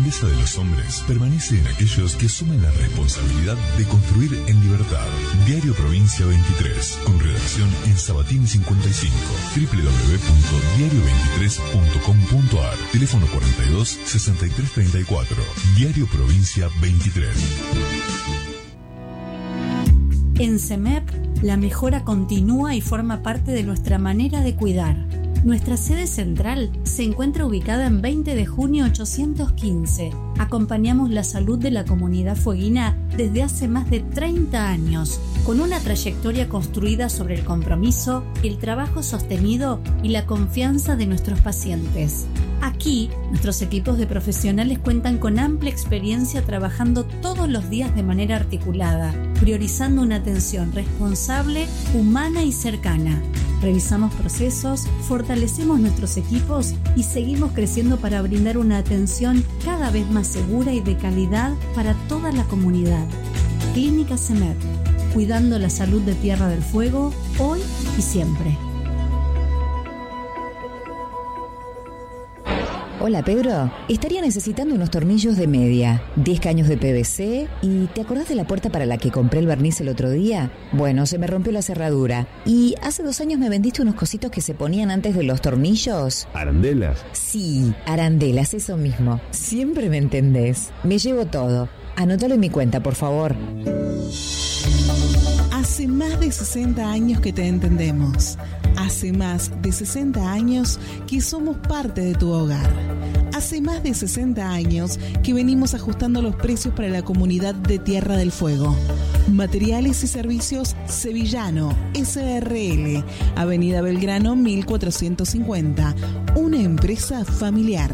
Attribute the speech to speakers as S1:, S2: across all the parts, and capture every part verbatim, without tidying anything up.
S1: grandeza de los hombres permanece en aquellos que asumen la responsabilidad de construir en libertad. Diario Provincia veintitrés, con redacción en Sabatini cincuenta y cinco, doble u doble u doble u punto diario veintitrés punto com punto a r, teléfono cuarenta y dos, sesenta y tres treinta y cuatro. Diario Provincia veintitrés.
S2: En CEMEP, la mejora continúa y forma parte de nuestra manera de cuidar. Nuestra sede central se encuentra ubicada en veinte de junio ochocientos quince. Acompañamos la salud de la comunidad fueguina desde hace más de treinta años, con una trayectoria construida sobre el compromiso, el trabajo sostenido y la confianza de nuestros pacientes. Aquí, nuestros equipos de profesionales cuentan con amplia experiencia trabajando todos los días de manera articulada, priorizando una atención responsable, humana y cercana. Revisamos procesos, fortalecemos nuestros equipos y seguimos creciendo para brindar una atención cada vez más segura y de calidad para toda la comunidad. Clínica CEMEP, cuidando la salud de Tierra del Fuego, hoy y siempre.
S3: Hola Pedro, estaría necesitando unos tornillos de media, diez caños de P V C y ¿te acordás de la puerta para la que compré el barniz el otro día? Bueno, se me rompió la cerradura y hace dos años me vendiste unos cositos que se ponían antes de los tornillos.
S4: ¿Arandelas?
S3: Sí, arandelas, eso mismo. Siempre me entendés. Me llevo todo. Anótalo en mi cuenta, por favor.
S5: Hace más de sesenta años que te entendemos. Hace más de sesenta años que somos parte de tu hogar. Hace más de sesenta años que venimos ajustando los precios para la comunidad de Tierra del Fuego. Materiales y Servicios Sevillano, S R L, Avenida Belgrano mil cuatrocientos cincuenta, una empresa familiar.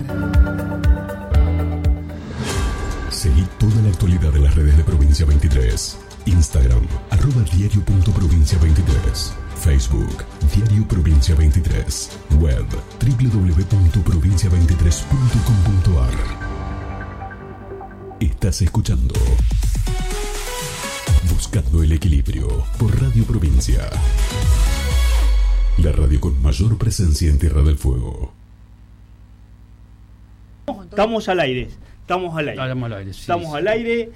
S1: Seguí toda la actualidad de las redes de Provincia veintitrés. Instagram, arroba diario punto provincia veintitrés. Facebook, Diario Provincia veintitrés. Web, doble u doble u doble u punto provincia veintitrés punto com punto a r. Estás escuchando Buscando el Equilibrio por Radio Provincia. La radio con mayor presencia en Tierra del Fuego.
S6: Estamos al aire. Estamos al aire.
S7: Estamos al aire, sí,
S6: Estamos
S7: sí.
S6: al aire.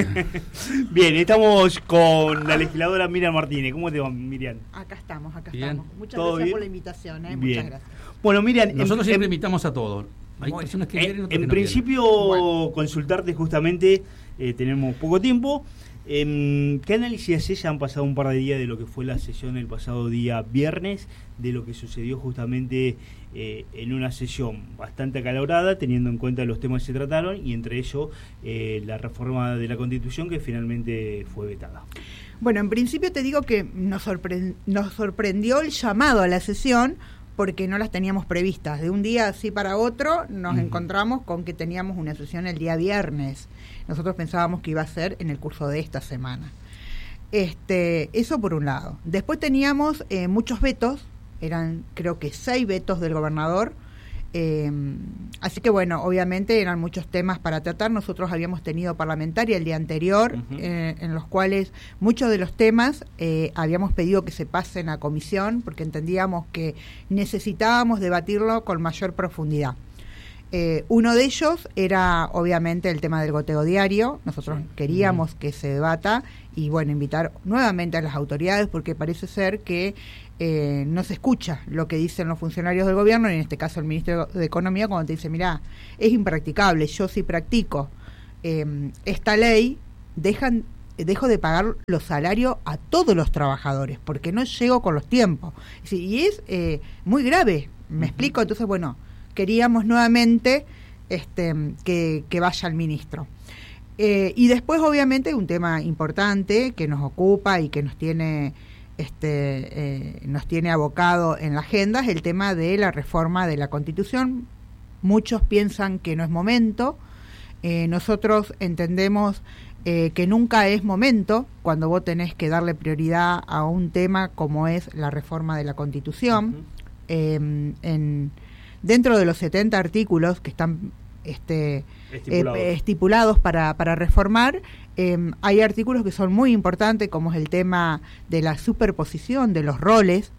S6: Bien, estamos con la legisladora Miriam Martínez. ¿Cómo te va, Miriam?
S8: Acá estamos, acá
S7: Bien.
S8: estamos. Muchas
S6: ¿Todo
S8: gracias
S6: bien?
S8: por la invitación, ¿eh?
S6: Bien.
S8: Muchas gracias.
S6: Bueno, Miriam,
S7: Nosotros
S6: en,
S7: siempre
S6: en,
S7: invitamos a todos. Hay
S8: Bueno,
S7: personas que
S6: en,
S7: quieren y otras
S6: en
S7: que no
S6: principio,
S8: Bueno.
S6: consultarte justamente, eh, tenemos poco tiempo. Eh, ¿Qué análisis haces? Ya han pasado un par de días de lo que fue la sesión el pasado día viernes, de lo que sucedió justamente eh, en una sesión bastante acalorada, teniendo en cuenta los temas que se trataron, y entre ellos eh, la reforma de la Constitución que finalmente fue vetada.
S8: Bueno, en principio te digo que nos, sorpre- nos sorprendió el llamado a la sesión porque no las teníamos previstas. De un día así para otro nos uh-huh. encontramos con que teníamos una sesión el día viernes. Nosotros pensábamos que iba a ser en el curso de esta semana. Este, eso por un lado. Después teníamos eh, muchos vetos, eran creo que seis vetos del gobernador. Eh, así que bueno, obviamente eran muchos temas para tratar. Nosotros habíamos tenido parlamentaria el día anterior, uh-huh. eh, en los cuales muchos de los temas eh, habíamos pedido que se pasen a comisión porque entendíamos que necesitábamos debatirlo con mayor profundidad. Eh, uno de ellos era obviamente el tema del goteo diario. Nosotros sí. queríamos uh-huh. que se debata y bueno, invitar nuevamente a las autoridades porque parece ser que eh, no se escucha lo que dicen los funcionarios del gobierno, y en este caso el ministro de Economía, cuando te dice, mirá, es impracticable, yo si practico eh, esta ley, dejan dejo de pagar los salarios a todos los trabajadores porque no llego con los tiempos. Y es eh, muy grave, ¿me uh-huh. explico? Entonces, bueno, queríamos nuevamente este, que, que vaya el ministro. Eh, y después, obviamente, un tema importante que nos ocupa y que nos tiene, este, eh, nos tiene abocado en la agenda es el tema de la reforma de la Constitución. Muchos piensan que no es momento. Eh, nosotros entendemos eh, que nunca es momento cuando vos tenés que darle prioridad a un tema como es la reforma de la Constitución. Uh-huh. Eh, en... Dentro de los setenta artículos que están este, estipulados, eh, estipulados para, para reformar, eh, hay artículos que son muy importantes, como es el tema de la superposición de los roles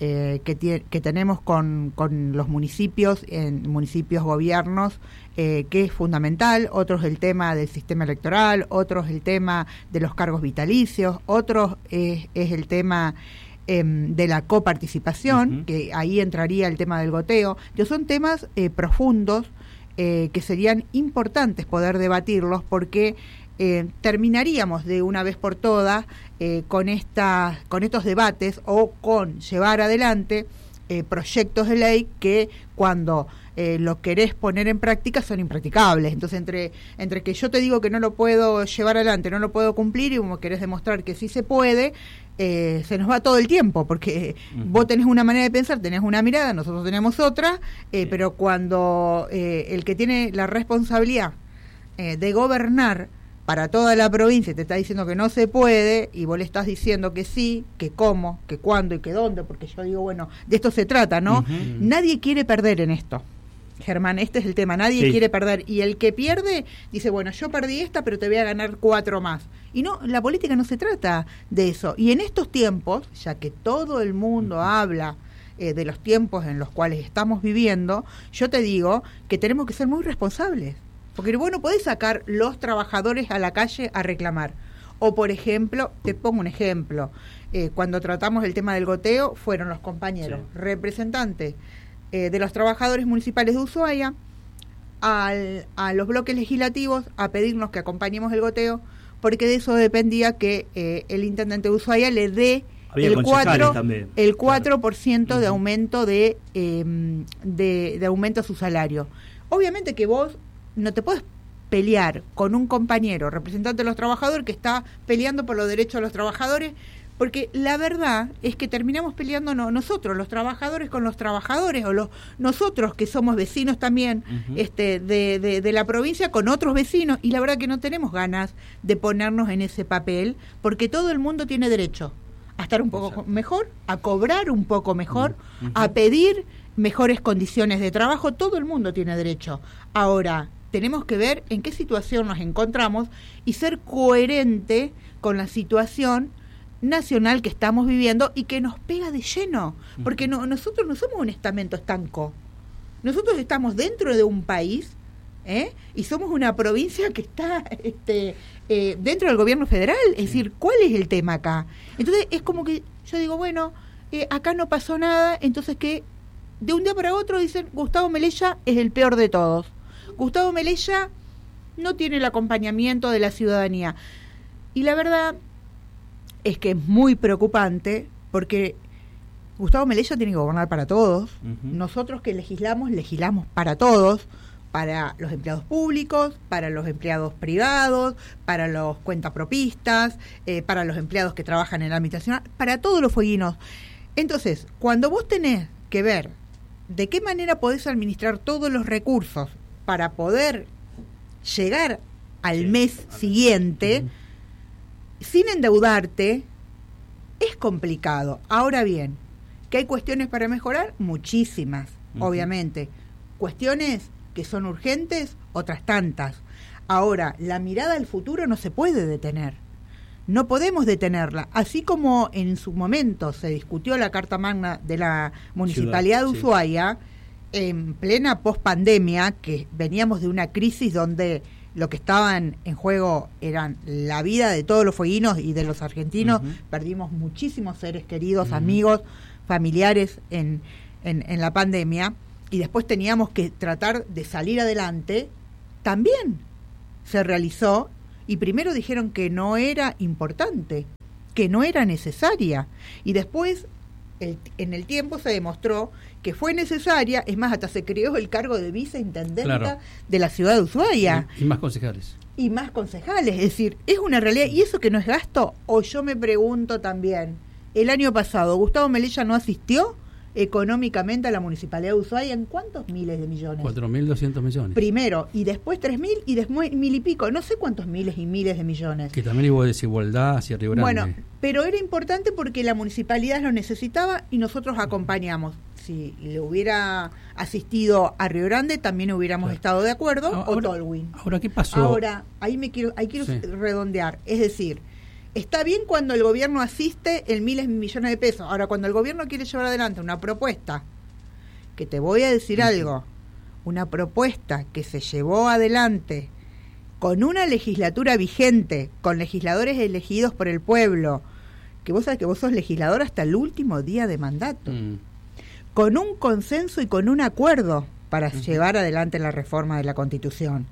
S8: eh, que, tie- que tenemos con, con los municipios, en municipios, gobiernos, eh, que es fundamental. Otros el tema del sistema electoral, otros el tema de los cargos vitalicios, otros es, es el tema eh, de la coparticipación, uh-huh. que ahí entraría el tema del goteo. Que son temas eh, profundos eh, que serían importantes poder debatirlos, porque Eh, terminaríamos de una vez por todas eh, con esta, con estos debates, o con llevar adelante eh, proyectos de ley que cuando eh, lo querés poner en práctica son impracticables. Entonces entre, entre que yo te digo que no lo puedo llevar adelante, no lo puedo cumplir, y como querés demostrar que sí se puede, eh, se nos va todo el tiempo, porque uh-huh. vos tenés una manera de pensar, tenés una mirada, nosotros tenemos otra, eh, sí. pero cuando eh, el que tiene la responsabilidad eh, de gobernar para toda la provincia te está diciendo que no se puede, y vos le estás diciendo que sí, que cómo, que cuándo y que dónde, porque yo digo, bueno, de esto se trata, ¿no? Uh-huh. Nadie quiere perder en esto, Germán, este es el tema, nadie sí. quiere perder, y el que pierde dice, bueno, yo perdí esta, pero te voy a ganar cuatro más. Y no, la política no se trata de eso, y en estos tiempos, ya que todo el mundo uh-huh. habla eh, de los tiempos en los cuales estamos viviendo, yo te digo que tenemos que ser muy responsables. Porque vos no podés sacar los trabajadores a la calle a reclamar. O, por ejemplo, te pongo un ejemplo, eh, cuando tratamos el tema del goteo, fueron los compañeros sí. representantes eh, de los trabajadores municipales de Ushuaia al, a los bloques legislativos a pedirnos que acompañemos el goteo, porque de eso dependía que eh, el intendente de Ushuaia le dé el cuatro, el cuatro por ciento claro. de aumento de, eh, de, de aumento a su salario. Obviamente que vos no te puedes pelear con un compañero representante de los trabajadores que está peleando por los derechos de los trabajadores, porque la verdad es que terminamos peleando no, nosotros, los trabajadores con los trabajadores, o los nosotros que somos vecinos también uh-huh. este de, de, de la provincia con otros vecinos, y la verdad que no tenemos ganas de ponernos en ese papel, porque todo el mundo tiene derecho a estar un poco Exacto. mejor, a cobrar un poco mejor, uh-huh. a pedir mejores condiciones de trabajo, todo el mundo tiene derecho. Ahora, tenemos que ver en qué situación nos encontramos y ser coherente con la situación nacional que estamos viviendo y que nos pega de lleno, porque no, nosotros no somos un estamento estanco, nosotros estamos dentro de un país ¿eh? y somos una provincia que está este, eh, dentro del gobierno federal, es decir, ¿cuál es el tema acá? Entonces es como que yo digo, bueno, eh, acá no pasó nada, entonces que de un día para otro dicen Gustavo Melella es el peor de todos. Gustavo Melella no tiene el acompañamiento de la ciudadanía. Y la verdad es que es muy preocupante, porque Gustavo Melella tiene que gobernar para todos. Uh-huh. Nosotros que legislamos, legislamos para todos, para los empleados públicos, para los empleados privados, para los cuentapropistas, eh, para los empleados que trabajan en el ámbito nacional, para todos los fueguinos. Entonces, cuando vos tenés que ver de qué manera podés administrar todos los recursos para poder llegar al sí, mes siguiente, uh-huh. sin endeudarte, es complicado. Ahora bien, ¿que hay cuestiones para mejorar? Muchísimas, uh-huh. obviamente. Cuestiones que son urgentes, otras tantas. Ahora, la mirada al futuro no se puede detener. No podemos detenerla. Así como en su momento se discutió la Carta Magna de la Municipalidad Ciudad, de Ushuaia, sí. en plena pospandemia, que veníamos de una crisis donde lo que estaban en juego eran la vida de todos los fueguinos y de los argentinos, uh-huh. perdimos muchísimos seres queridos, uh-huh. amigos, familiares en, en, en la pandemia, y después teníamos que tratar de salir adelante, también se realizó, y primero dijeron que no era importante, que no era necesaria, y después el, en el tiempo se demostró que fue necesaria, es más, hasta se creó el cargo de viceintendenta claro. de la ciudad de Ushuaia.
S4: Y, y más concejales.
S8: Y más concejales, es decir, es una realidad, y eso que no es gasto. O yo me pregunto también, el año pasado, ¿Gustavo Melella no asistió económicamente a la Municipalidad de Ushuaia en cuántos miles de millones?
S4: cuatro mil doscientos millones.
S8: Primero, y después tres mil, y después mil y pico, no sé cuántos miles y miles de millones.
S4: Que también hubo desigualdad hacia Río Grande.
S8: Bueno, pero era importante porque la municipalidad lo necesitaba y nosotros acompañamos. Si le hubiera asistido a Río Grande, también hubiéramos claro. estado de acuerdo, ahora, o Tolwyn.
S4: Ahora, ¿qué pasó?
S8: Ahora, ahí me quiero, ahí quiero sí. redondear, es decir, está bien cuando el gobierno asiste en miles de millones de pesos. Ahora, cuando el gobierno quiere llevar adelante una propuesta, que te voy a decir sí. algo, una propuesta que se llevó adelante con una legislatura vigente, con legisladores elegidos por el pueblo, que vos sabés que vos sos legislador hasta el último día de mandato, mm. con un consenso y con un acuerdo para uh-huh. llevar adelante la reforma de la Constitución.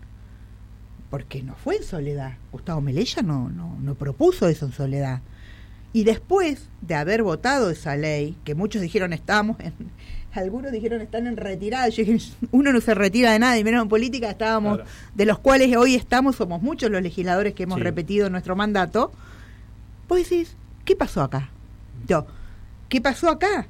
S8: Porque no fue en soledad. Gustavo Melella no, no, no propuso eso en soledad. Y después de haber votado esa ley, que muchos dijeron estamos en, algunos dijeron están en retirada, yo dije, uno no se retira de nada, y menos en política, estábamos, claro. de los cuales hoy estamos, somos muchos los legisladores que hemos sí. repetido nuestro mandato. Vos decís, ¿qué pasó acá? Yo, ¿qué pasó acá?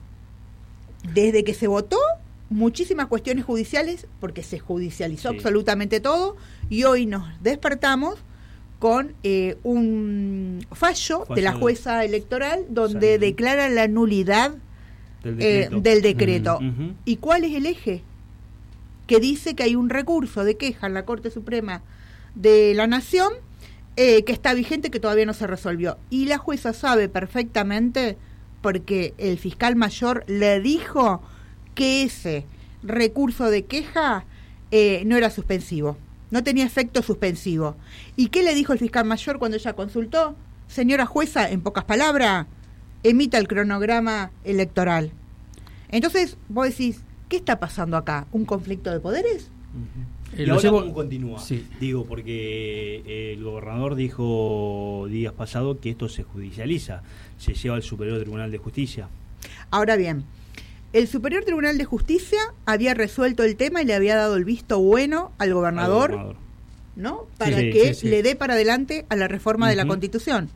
S8: Desde que se votó, muchísimas cuestiones judiciales, porque se judicializó sí. absolutamente todo, y hoy nos despertamos con eh, un fallo, fallo de la jueza electoral donde sí. declara la nulidad del decreto. Eh, del decreto. Uh-huh. ¿Y cuál es el eje? Que dice que hay un recurso de queja en la Corte Suprema de la Nación eh, que está vigente, que todavía no se resolvió. Y la jueza sabe perfectamente, porque el fiscal mayor le dijo que ese recurso de queja eh, no era suspensivo, no tenía efecto suspensivo. ¿Y qué le dijo el fiscal mayor cuando ella consultó? Señora jueza, en pocas palabras, emita el cronograma electoral. Entonces, vos decís, ¿qué está pasando acá? ¿Un conflicto de poderes?
S6: Uh-huh. ¿Y ahora llevo... cómo continúa? Sí. Digo, porque el gobernador dijo días pasados que esto se judicializa, se lleva al Superior Tribunal de Justicia.
S8: Ahora bien, el Superior Tribunal de Justicia había resuelto el tema y le había dado el visto bueno al gobernador, al gobernador. ¿no? Para sí, que sí, sí. le dé para adelante a la reforma uh-huh. de la Constitución.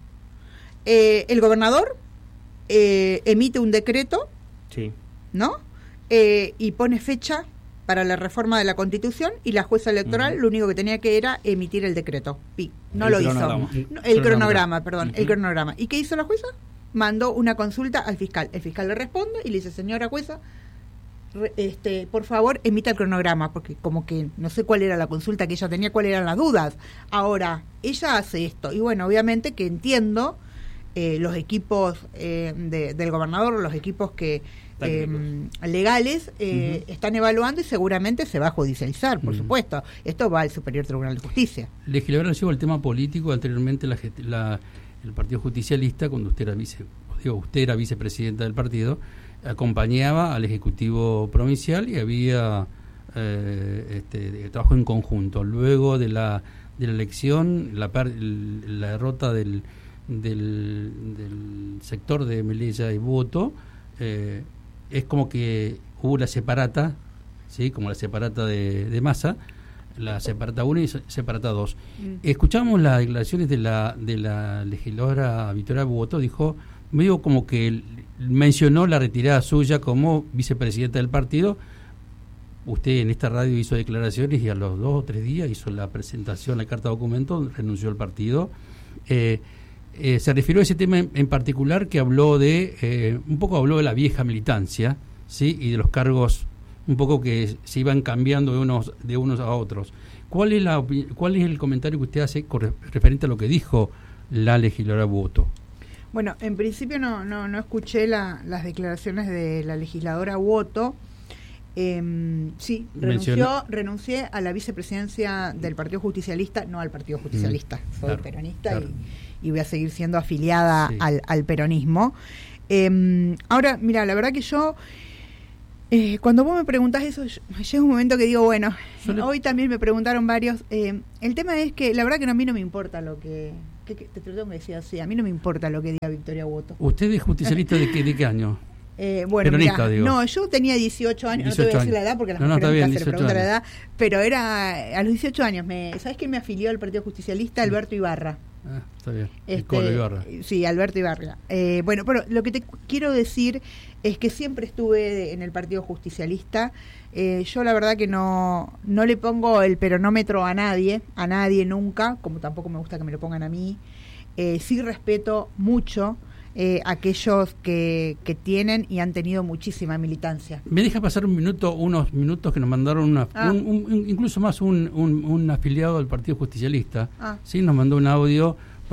S8: Eh, el gobernador eh, emite un decreto,
S6: sí.
S8: ¿no? Eh, y pone fecha para la reforma de la Constitución, y la jueza electoral uh-huh. lo único que tenía que era emitir el decreto. Pi, no
S6: el
S8: lo
S6: cronograma.
S8: hizo. No, el cronograma, perdón, uh-huh. el cronograma. ¿Y qué hizo la jueza? Mandó una consulta al fiscal. El fiscal le responde y le dice, señora jueza, re, este, por favor, emita el cronograma, porque como que no sé cuál era la consulta que ella tenía, cuáles eran las dudas. Ahora, ella hace esto. Y bueno, obviamente que entiendo eh, los equipos eh, de, del gobernador, los equipos que eh, legales eh, uh-huh. están evaluando, y seguramente se va a judicializar, por uh-huh. supuesto. Esto va al Superior Tribunal de Justicia.
S4: Legislador, llevo el tema político. Anteriormente la, la el Partido Justicialista, cuando usted era vice, digo, usted era vicepresidenta del partido, acompañaba al Ejecutivo Provincial y había eh, este, trabajo en conjunto. Luego de la de la elección, la, la derrota del, del, del sector de Melella y Voto, eh, es como que hubo la separata, ¿sí? Como la separata de, de Massa, la separata uno y separata dos. Mm. Escuchamos las declaraciones de la de la legisladora Victoria Boto, dijo, medio como que mencionó la retirada suya como vicepresidenta del partido. Usted en esta radio hizo declaraciones y a los dos o tres días hizo la presentación, la carta de documento, renunció al partido. Eh, eh, se refirió a ese tema en, en particular, que habló de, eh, un poco habló de la vieja militancia, ¿sí? Y de los cargos un poco que se iban cambiando de unos de unos a otros. ¿Cuál es la cuál es el comentario que usted hace con, referente a lo que dijo la legisladora Boto?
S8: Bueno, en principio no no no escuché la, las declaraciones de la legisladora Boto. Eh, sí, renunció, renuncié a la vicepresidencia del Partido Justicialista, no al Partido Justicialista, mm, soy claro, peronista claro. Y, y voy a seguir siendo afiliada sí. al, al peronismo. Eh, ahora, mira, la verdad que yo Eh, cuando vos me preguntás eso, yo, llega un momento que digo, bueno, le... hoy también me preguntaron varios. Eh, el tema es que la verdad que no, a mí no me importa lo que, que, que te tengo que decir así, a mí no me importa lo que diga Victoria Boto.
S4: ¿Usted es justicialista de qué, de qué año?
S8: Eh, bueno, Peronista, mirá, no, yo tenía dieciocho años, dieciocho no te voy a decir años. La edad porque las no, mujeres no, se le preguntan la edad, pero era a los dieciocho años, me, ¿sabes quién me afilió al Partido Justicialista? Alberto Ibarra.
S4: Ah, está bien.
S8: Este, Ibarra. Sí, Alberto Ibarra. Eh, bueno, pero lo que te quiero decir es que siempre estuve en el Partido Justicialista. Eh, yo la verdad que no no le pongo el peronómetro a nadie, a nadie nunca, como tampoco me gusta que me lo pongan a mí. Eh, sí respeto mucho eh, aquellos que, que tienen y han tenido muchísima militancia.
S4: Me deja pasar un minuto, unos minutos que nos mandaron una, ah. un, un, incluso más un, un, un afiliado del Partido Justicialista. Ah. Sí, nos mandó un audio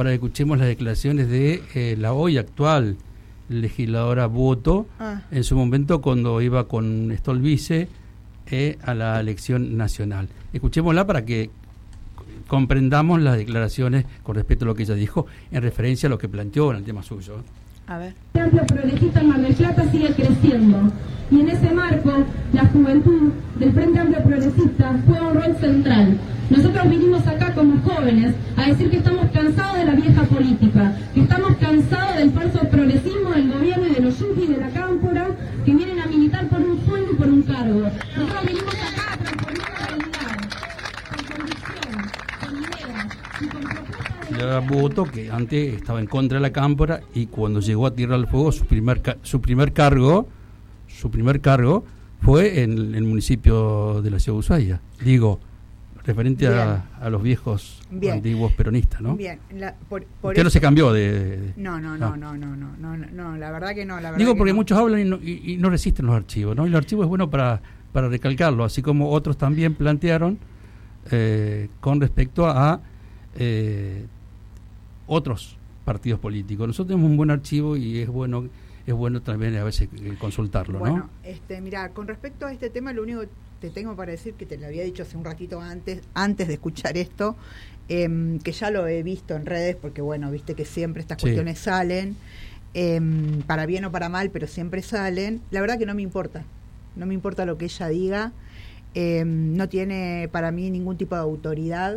S4: para que escuchemos las declaraciones de eh, la hoy actual legisladora Boto, ah. en su momento cuando iba con Stolbize eh, a la elección nacional. Escuchémosla para que comprendamos las declaraciones con respecto a lo que ella dijo en referencia a lo que planteó en el tema suyo.
S8: A ver.
S7: El Frente Amplio Progresista en Mar del Plata sigue creciendo y en ese marco la juventud del Frente Amplio Progresista juega un rol central. Nosotros vinimos acá como jóvenes a decir que estamos cansados de la vieja política, que estamos cansados del falso progresismo del gobierno y de los yuppies de la cámpora que vienen a militar por un sueldo y por un cargo. Nosotros vinimos acá a transformar la realidad, con convicción, con ideas y con propuestas de...
S4: La Boto, que antes estaba en contra de la cámpora y cuando llegó a Tierra del Fuego su primer ca- su primer cargo su primer cargo fue en, en el municipio de la ciudad de Ushuaia. Digo, referente a, a los viejos Bien. antiguos peronistas, ¿no?
S8: Bien. La, por, por
S4: Usted
S8: eso...
S4: no se cambió de... de
S8: no, no, no, no, no, no, no, no, no, la verdad que no. La verdad
S4: Digo,
S8: que
S4: porque
S8: no.
S4: muchos hablan y no, y, y no resisten los archivos, ¿no? Y los archivos es bueno para, para recalcarlo, así como otros también plantearon eh, con respecto a eh, otros partidos políticos. Nosotros tenemos un buen archivo y es bueno... es bueno también a veces consultarlo,
S8: bueno,
S4: ¿no?
S8: Bueno, este, mira, con respecto a este tema, lo único que te tengo para decir, que te lo había dicho hace un ratito antes, antes de escuchar esto, eh, que ya lo he visto en redes, porque bueno, viste que siempre estas sí. cuestiones salen, eh, para bien o para mal, pero siempre salen. La verdad que no me importa, no me importa lo que ella diga, eh, no tiene para mí ningún tipo de autoridad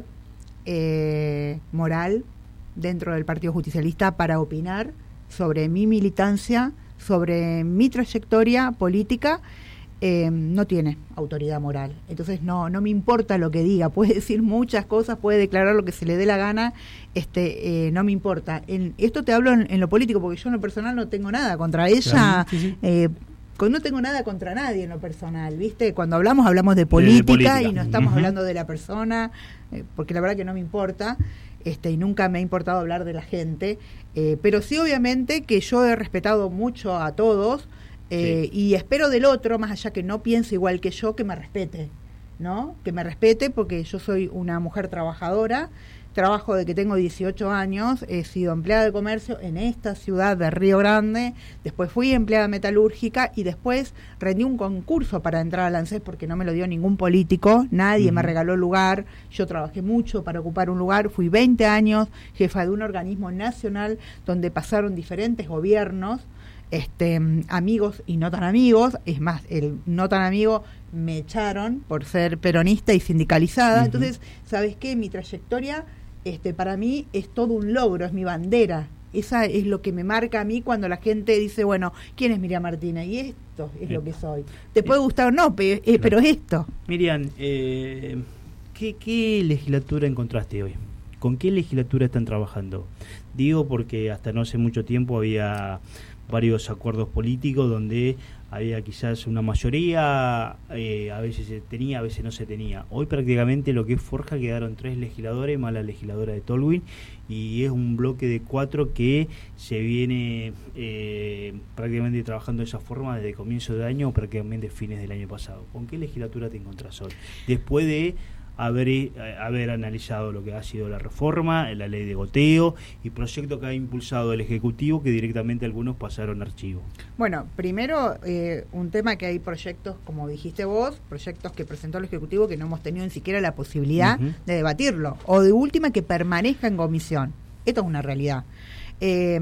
S8: eh, moral dentro del Partido Justicialista para opinar sobre mi militancia, sobre mi trayectoria política, eh, no tiene autoridad moral. Entonces no no me importa lo que diga, puede decir muchas cosas, puede declarar lo que se le dé la gana, este eh, no me importa. En, esto te hablo en, en lo político, porque yo en lo personal no tengo nada contra ella, claro, sí, sí. Eh, con, no tengo nada contra nadie en lo personal, ¿viste? Cuando hablamos, hablamos de política, de política. Y no estamos uh-huh. hablando de la persona, eh, porque la verdad que no me importa. Este, y nunca me ha importado hablar de la gente, eh, pero sí obviamente que yo he respetado mucho a todos, eh, sí. y espero del otro, más allá que no piense igual que yo, que me respete, ¿no? Que me respete, porque yo soy una mujer trabajadora, trabajo de que tengo dieciocho años, he sido empleada de comercio en esta ciudad de Río Grande, después fui empleada metalúrgica y después rendí un concurso para entrar al ANSES porque no me lo dio ningún político, nadie uh-huh. me regaló lugar, yo trabajé mucho para ocupar un lugar, fui veinte años jefa de un organismo nacional donde pasaron diferentes gobiernos, este amigos y no tan amigos, es más, el no tan amigo me echaron por ser peronista y sindicalizada, uh-huh. entonces, ¿sabes qué? Mi trayectoria Este, para mí es todo un logro, es mi bandera. Esa es lo que me marca a mí cuando la gente dice, bueno, ¿quién es Miriam Martínez? Y esto es eh, lo que soy. Te puede gustar o no, pe- eh, claro. pero es esto.
S6: Miriam, eh, ¿qué, ¿qué legislatura encontraste hoy? ¿Con qué legislatura están trabajando? Digo porque hasta no hace mucho tiempo había varios acuerdos políticos donde había quizás una mayoría, eh, a veces se tenía, a veces no se tenía. Hoy prácticamente lo que es Forja quedaron tres legisladores, más la legisladora de Tolwyn, y es un bloque de cuatro que se viene eh, prácticamente trabajando de esa forma desde comienzo de año o prácticamente fines del año pasado. ¿Con qué legislatura te encontrás hoy? Después de haber, eh, haber analizado lo que ha sido la reforma, la ley de goteo y proyectos que ha impulsado el Ejecutivo que directamente algunos pasaron a archivo.
S8: Bueno, primero eh, un tema que hay proyectos, como dijiste vos, proyectos que presentó el Ejecutivo que no hemos tenido ni siquiera la posibilidad uh-huh. de debatirlo, o de última que permanezca en comisión. Esto es una realidad. Eh,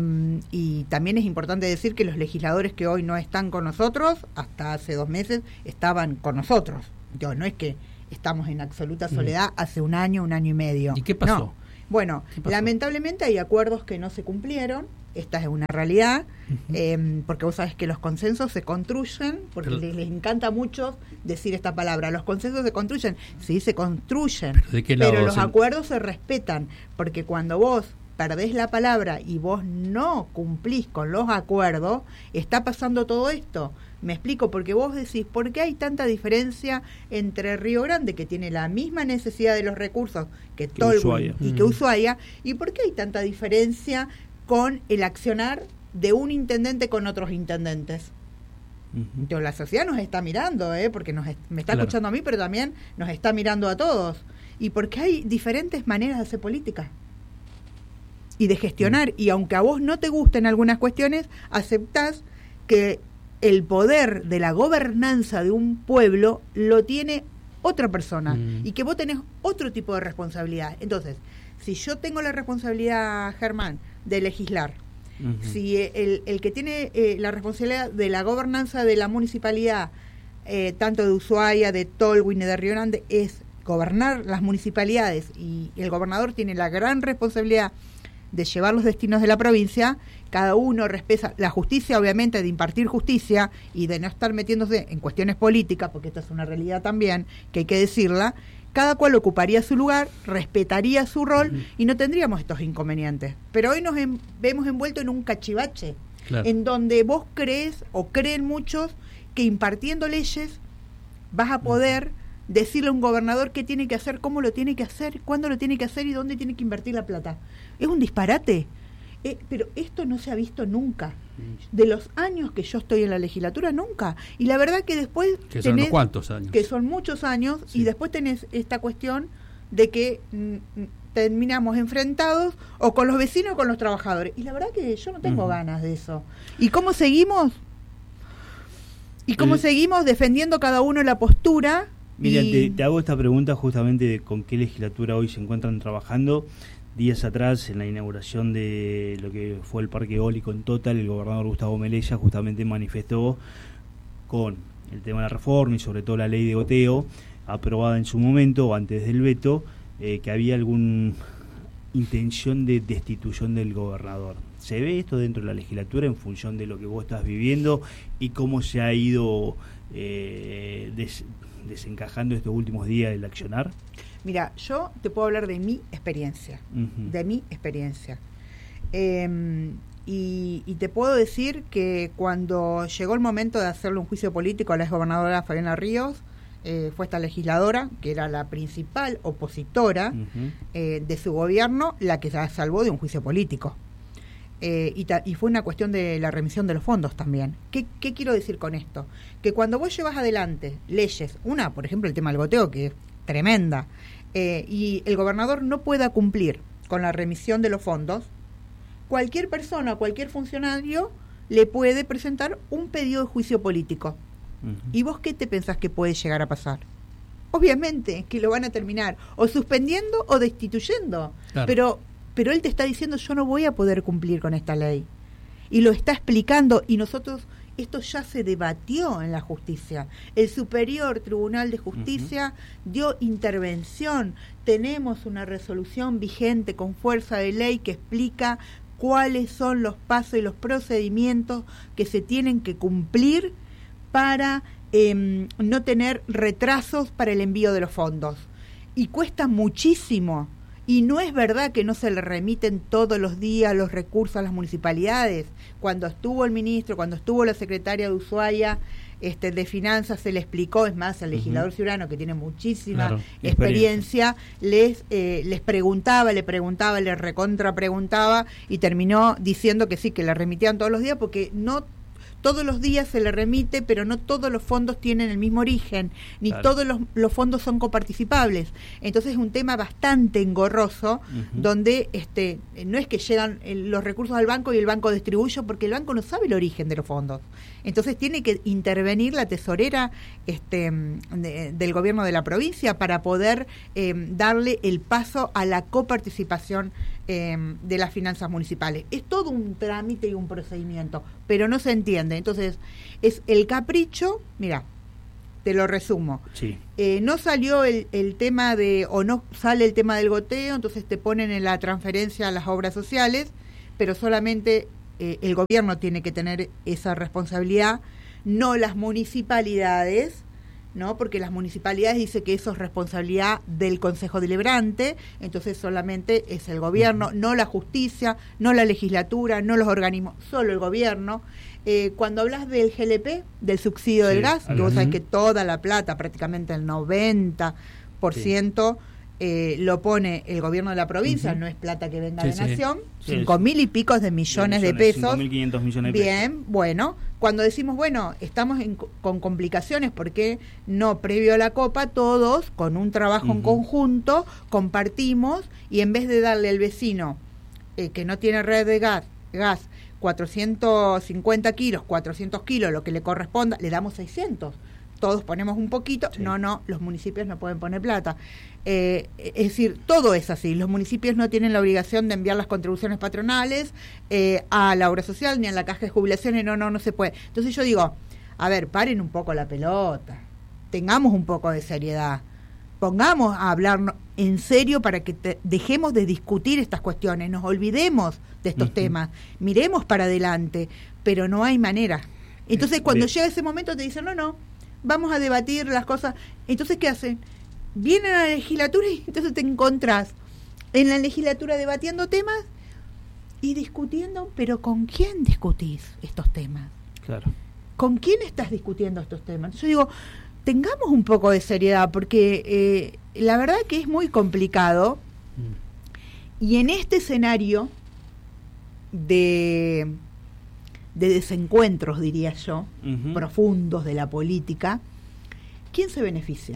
S8: y también es importante decir que los legisladores que hoy no están con nosotros, hasta hace dos meses estaban con nosotros. Entonces, no es que estamos en absoluta soledad mm. hace un año, un año y medio.
S4: ¿Y qué pasó?
S8: No. Bueno, ¿Qué pasó? Lamentablemente hay acuerdos que no se cumplieron, esta es una realidad, uh-huh. eh, porque vos sabés que los consensos se construyen, porque pero, les, les encanta mucho decir esta palabra, los consensos se construyen, sí, se construyen,
S4: pero, ¿de qué lado
S8: pero los
S4: se...
S8: acuerdos se respetan, porque cuando vos perdés la palabra y vos no cumplís con los acuerdos, está pasando todo esto. Me explico, porque vos decís, ¿por qué hay tanta diferencia entre Río Grande, que tiene la misma necesidad de los recursos que Tolwyn y que Ushuaia, y por qué hay tanta diferencia con el accionar de un intendente con otros intendentes? Uh-huh. Entonces, la sociedad nos está mirando, ¿eh? porque nos est- me está claro. escuchando a mí, pero también nos está mirando a todos. ¿Y por qué hay diferentes maneras de hacer política? y de gestionar, uh-huh. y aunque a vos no te gusten algunas cuestiones, aceptás que el poder de la gobernanza de un pueblo lo tiene otra persona, uh-huh. y que vos tenés otro tipo de responsabilidad. Entonces, si yo tengo la responsabilidad, Germán, de legislar, uh-huh. si el, el que tiene eh, la responsabilidad de la gobernanza de la municipalidad, eh, tanto de Ushuaia, de Tolwyn y de Río Grande, es gobernar las municipalidades, y el gobernador tiene la gran responsabilidad de llevar los destinos de la provincia, cada uno respeta la justicia, obviamente, de impartir justicia y de no estar metiéndose en cuestiones políticas, porque esta es una realidad también, que hay que decirla. Cada cual ocuparía su lugar, respetaría su rol, uh-huh. y no tendríamos estos inconvenientes. Pero hoy nos en, vemos envueltos en un cachivache, claro. en donde vos crees, o creen muchos, que impartiendo leyes vas a poder uh-huh. decirle a un gobernador qué tiene que hacer, cómo lo tiene que hacer, cuándo lo tiene que hacer y dónde tiene que invertir la plata. Es un disparate. Eh, pero esto no se ha visto nunca. De los años que yo estoy en la legislatura, nunca. Y la verdad que después
S4: que son tenés, cuántos años.
S8: Que son muchos años, sí. y después tenés esta cuestión de que mm, terminamos enfrentados o con los vecinos o con los trabajadores. Y la verdad que yo no tengo uh-huh. ganas de eso. ¿Y cómo seguimos? ¿Y cómo El... seguimos defendiendo cada uno la postura?
S6: Mira,
S8: y...
S6: te, te hago esta pregunta justamente de con qué legislatura hoy se encuentran trabajando. Días atrás, en la inauguración de lo que fue el parque eólico en Total, el gobernador Gustavo Melella justamente manifestó con el tema de la reforma y sobre todo la ley de goteo, aprobada en su momento, antes del veto, eh, que había alguna intención de destitución del gobernador. ¿Se ve esto dentro de la legislatura en función de lo que vos estás viviendo y cómo se ha ido eh, des, desencajando estos últimos días el accionar?
S8: Mira, yo te puedo hablar de mi experiencia, uh-huh. de mi experiencia. Eh, y, y te puedo decir que cuando llegó el momento de hacerle un juicio político a la exgobernadora Fabiana Ríos, eh, fue esta legisladora, que era la principal opositora uh-huh. eh, de su gobierno, la que se salvó de un juicio político. Eh, y, ta, y fue una cuestión de la remisión de los fondos también. ¿Qué, ¿Qué quiero decir con esto? Que cuando vos llevas adelante leyes, una, por ejemplo, el tema del goteo, que es tremenda, eh, y el gobernador no pueda cumplir con la remisión de los fondos, cualquier persona, cualquier funcionario le puede presentar un pedido de juicio político. Uh-huh. ¿Y vos qué te pensás que puede llegar a pasar? Obviamente que lo van a terminar o suspendiendo o destituyendo. Claro. Pero, pero él te está diciendo, yo no voy a poder cumplir con esta ley. Y lo está explicando, y nosotros... Esto ya se debatió en la justicia. El Superior Tribunal de Justicia uh-huh. dio intervención. Tenemos una resolución vigente con fuerza de ley que explica cuáles son los pasos y los procedimientos que se tienen que cumplir para eh, no tener retrasos para el envío de los fondos. Y cuesta muchísimo. Y no es verdad que no se le remiten todos los días los recursos a las municipalidades. Cuando estuvo el ministro, cuando estuvo la secretaria de Ushuaia este, de Finanzas, se le explicó, es más, el legislador uh-huh. ciudadano, que tiene muchísima claro, experiencia, experiencia, les eh, les preguntaba, le preguntaba, le recontra preguntaba, y terminó diciendo que sí, que le remitían todos los días, porque no todos los días se le remite, pero no todos los fondos tienen el mismo origen, ni claro. todos los, los fondos son coparticipables. Entonces es un tema bastante engorroso, uh-huh. donde este no es que llegan los recursos al banco y el banco distribuye, porque el banco no sabe el origen de los fondos. Entonces tiene que intervenir la tesorera este, de, del gobierno de la provincia para poder eh, darle el paso a la coparticipación eh, de las finanzas municipales. Es todo un trámite y un procedimiento, pero no se entiende. Entonces, es el capricho, mira, te lo resumo.
S6: Sí.
S8: Eh, no salió el, el tema de, o no sale el tema del goteo, entonces te ponen en la transferencia a las obras sociales, pero solamente eh, el gobierno tiene que tener esa responsabilidad, no las municipalidades, ¿no? Porque las municipalidades dicen que eso es responsabilidad del Consejo Deliberante, entonces solamente es el gobierno, uh-huh. no la justicia, no la legislatura, no los organismos, solo el gobierno. Eh, cuando hablas del G L P, del subsidio sí, del gas, que vos sabés que toda la plata, prácticamente el noventa por ciento, sí. eh, lo pone el gobierno de la provincia, uh-huh. no es plata que venga sí, de sí. Nación, sí, cinco mil y picos de millones de, millones, de pesos.
S6: cinco mil quinientos millones de
S8: Bien,
S6: pesos.
S8: bueno, cuando decimos, bueno, estamos en, con complicaciones, porque no, previo a la Copa, todos, con un trabajo uh-huh. en conjunto, compartimos, y en vez de darle al vecino eh, que no tiene red de gas, gas cuatrocientos cincuenta kilos, cuatrocientos kilos, lo que le corresponda, le damos seiscientos. Todos ponemos un poquito. Sí. No, no, los municipios no pueden poner plata. Eh, es decir, todo es así. Los municipios no tienen la obligación de enviar las contribuciones patronales eh, a la obra social ni a la caja de jubilaciones. No, no, no se puede. Entonces yo digo, a ver, paren un poco la pelota. Tengamos un poco de seriedad. Pongamos a hablar en serio para que te, dejemos de discutir estas cuestiones. Nos olvidemos de estos uh-huh. temas. Miremos para adelante. Pero no hay manera. Entonces eh, cuando bien. llega ese momento te dicen, no, no. Vamos a debatir las cosas. Entonces, ¿qué hacen? Vienen a la legislatura y entonces te encontrás en la legislatura debatiendo temas y discutiendo, pero ¿con quién discutís estos temas?
S6: Claro.
S8: ¿Con quién estás discutiendo estos temas? Yo digo, tengamos un poco de seriedad, porque eh, la verdad que es muy complicado mm. y en este escenario de... de desencuentros, diría yo, uh-huh. profundos de la política, ¿quién se beneficia?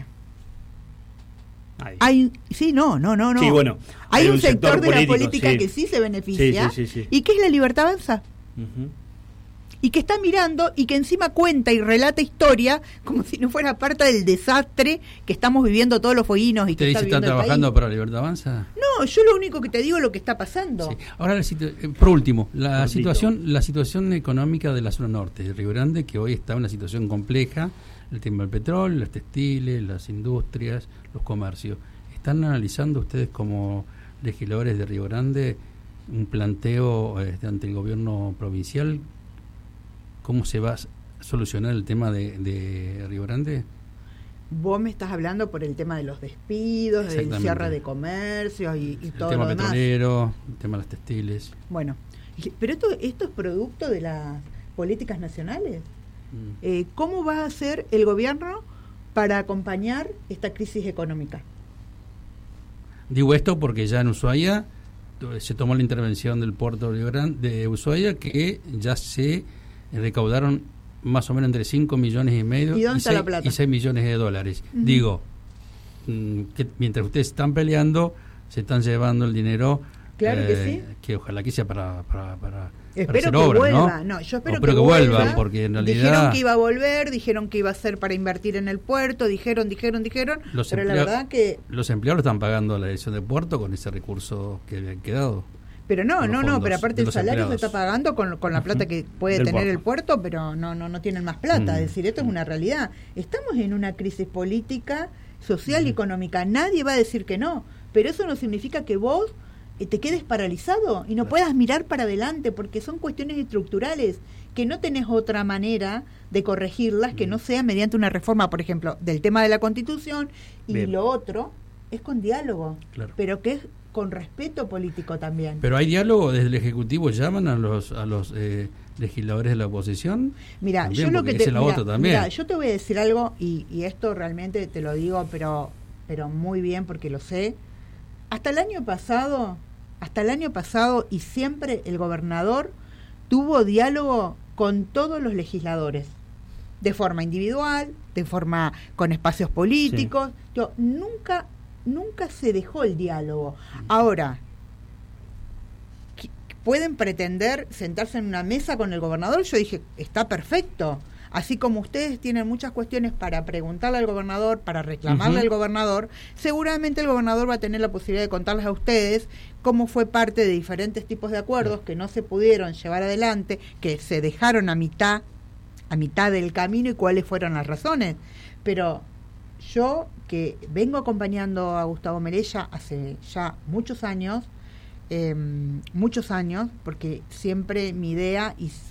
S8: Ay. Hay, sí, no, no, no, no.
S6: Sí, bueno,
S8: hay, hay un, un sector, sector de político, la política sí. que sí se beneficia, sí, sí, sí, sí. y que es la Libertad Avanza. Uh-huh. Y que está mirando y que encima cuenta y relata historia como si no fuera parte del desastre que estamos viviendo todos los fueguinos y que está viviendo el país.
S4: ¿Están trabajando para Libertad Avanza?
S8: No, yo lo único que te digo es lo que está pasando.
S4: Sí. Ahora, la situ- eh, por último, la por situación la situación económica de la zona norte de Río Grande, que hoy está en una situación compleja, el tema del petróleo, los textiles, las industrias, los comercios. ¿Están analizando ustedes como legisladores de Río Grande un planteo eh, ante el gobierno provincial? ¿Cómo se va a solucionar el tema de, de Río Grande?
S8: Vos me estás hablando por el tema de los despidos, del cierre de comercios y, y todo lo demás.
S4: El tema petrolero, el tema de las textiles.
S8: Bueno, pero esto, esto es producto de las políticas nacionales. Mm. Eh, ¿Cómo va a hacer el gobierno para acompañar esta crisis económica?
S4: Digo esto porque ya en Ushuaia se tomó la intervención del puerto de Río Grande, de Ushuaia, que ya se recaudaron más o menos entre cinco millones y medio
S8: ¿Y, dónde
S4: y,
S8: está
S4: seis,
S8: la plata?
S4: y seis millones de dólares. Uh-huh. Digo, mmm, que mientras ustedes están peleando, se están llevando el dinero.
S8: Claro
S4: eh,
S8: que sí.
S4: Que ojalá que sea para, para, para,
S8: espero
S4: para hacer
S8: que
S4: obra,
S8: vuelva.
S4: ¿no?
S8: No, yo espero,
S4: espero
S8: que,
S4: que
S8: vuelva,
S4: vuelva, porque en realidad
S8: dijeron que iba a volver, dijeron que iba a ser para invertir en el puerto, dijeron, dijeron, dijeron,
S4: los
S8: pero
S4: emplea-
S8: la verdad que
S4: los empleados están pagando la dirección de puerto con ese recurso que habían quedado.
S8: Pero no, no, no, pero aparte el salario empleados. se está pagando con, con la plata que puede tener puerto. el puerto, pero no, no, no tienen más plata. Mm. Es decir, esto es una realidad. Estamos en una crisis política, social y mm. económica. Nadie va a decir que no, pero eso no significa que vos eh, te quedes paralizado y no claro. puedas mirar para adelante, porque son cuestiones estructurales que no tenés otra manera de corregirlas mm. que no sea mediante una reforma, por ejemplo, del tema de la Constitución, y Bien. lo otro es con diálogo, claro. pero que es con respeto político también.
S4: Pero hay diálogo desde el Ejecutivo, llaman a los a los eh, legisladores de la oposición.
S8: Mira,
S4: también,
S8: yo lo que te
S4: la
S8: mira,
S4: también.
S8: Mira, yo te voy a decir algo y, y esto realmente te lo digo, pero pero muy bien porque lo sé. Hasta el año pasado, hasta el año pasado y siempre el gobernador tuvo diálogo con todos los legisladores, de forma individual, de forma con espacios políticos. Sí. Yo nunca Nunca se dejó el diálogo. Ahora, ¿pueden pretender sentarse en una mesa con el gobernador? Yo dije, está perfecto. Así como ustedes tienen muchas cuestiones para preguntarle al gobernador, para reclamarle uh-huh. al gobernador, seguramente el gobernador va a tener la posibilidad de contarles a ustedes cómo fue parte de diferentes tipos de acuerdos que no se pudieron llevar adelante, que se dejaron a mitad, a mitad del camino y cuáles fueron las razones. Pero yo, que vengo acompañando a Gustavo Melella hace ya muchos años, eh, muchos años, porque siempre mi idea y